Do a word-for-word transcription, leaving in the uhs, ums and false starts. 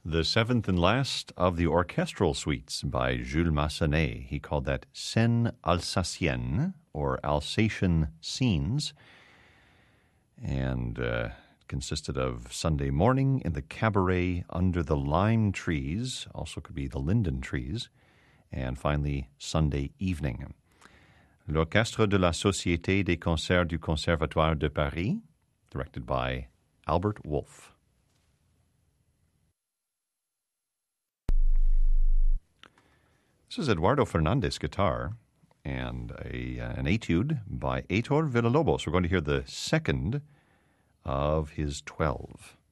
The seventh and last of the orchestral suites by Jules Massenet. He called that Scènes Alsaciennes, or Alsatian Scenes, and uh, consisted of Sunday morning in the cabaret under the lime trees, also could be the linden trees, and finally Sunday evening. L'Orchestre de la Société des Concerts du Conservatoire de Paris, directed by Albert Wolff. This is Eduardo Fernandez guitar and a, uh, an etude by Heitor Villa-Lobos. We're going to hear the second of his twelve.